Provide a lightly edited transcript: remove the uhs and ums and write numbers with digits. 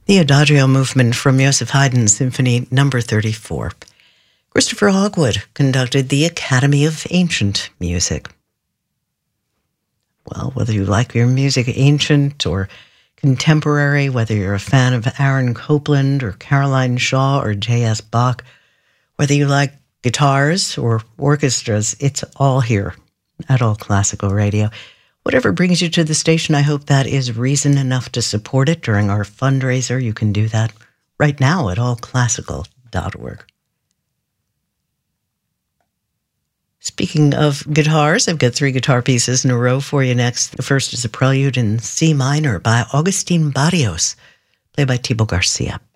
The Adagio movement from Joseph Haydn's Symphony No. 34. Christopher Hogwood conducted the Academy of Ancient Music. Well, whether you like your music ancient or contemporary, whether you're a fan of Aaron Copland or Caroline Shaw or J.S. Bach, whether you like guitars or orchestras, it's all here at All Classical Radio. Whatever brings you to the station, I hope that is reason enough to support it during our fundraiser. You can do that right now at allclassical.org. Speaking of guitars, I've got 3 guitar pieces in a row for you next. The first is a prelude in C minor by Agustin Barrios, played by Thibaut Garcia.